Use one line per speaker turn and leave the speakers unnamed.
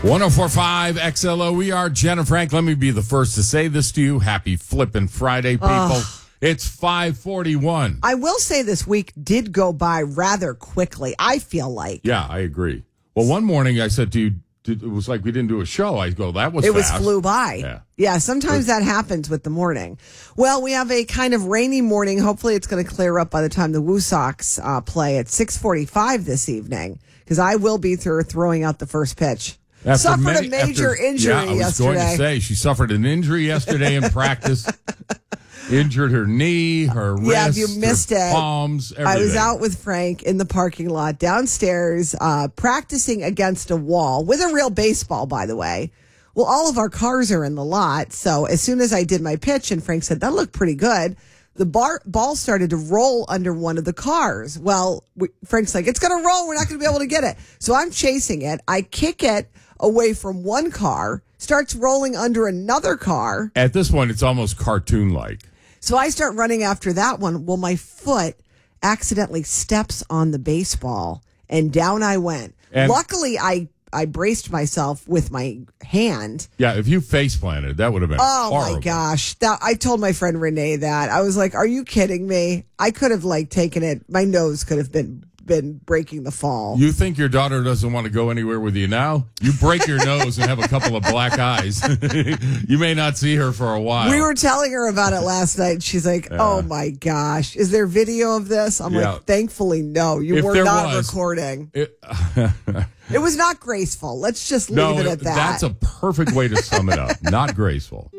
1045 XLO. We are Jen and Frank. Let me be the first to say this to you. Happy flippin' Friday, people. It's 5:41.
I will say this week did go by rather quickly, I feel like.
Yeah, I agree. Well, one morning I said to you, it was like we didn't do a show. I go, that was
It
fast.
was flew by. Yeah, sometimes that happens with the morning. Well, we have a kind of rainy morning. Hopefully it's going to clear up by the time the Woo Sox play at 6:45 this evening, because I will be throwing out the first pitch. Suffered a major injury yesterday.
Yeah, I was going to say, she suffered an injury yesterday in practice. Injured her knee, her wrist,
yeah, if you missed
her
it,
palms, everything.
I was out with Frank in the parking lot downstairs practicing against a wall with a real baseball, by the way. Well, all of our cars are in the lot. So as soon as I did my pitch and Frank said, that looked pretty good, the ball started to roll under one of the cars. Well, Frank's like, it's going to roll. We're not going to be able to get it. So I'm chasing it. I kick it away from one car, starts rolling under another car.
At this point, it's almost cartoon-like.
So I start running after that one. Well, my foot accidentally steps on the baseball, and down I went. And luckily, I braced myself with my hand.
Yeah, if you face planted, that would have been horrible.
My gosh. I told my friend Renee that. I was like, are you kidding me? I could have taken it. My nose could have been breaking the fall.
You think your daughter doesn't want to go anywhere with you now? You break your nose and have a couple of black eyes. You may not see her for a while.
We were telling her about it last night. She's like, oh my gosh. Is there video of this? I'm like, thankfully, no. You were not recording. It was not graceful. Let's just leave it at that.
That's a perfect way to sum it up. Not graceful.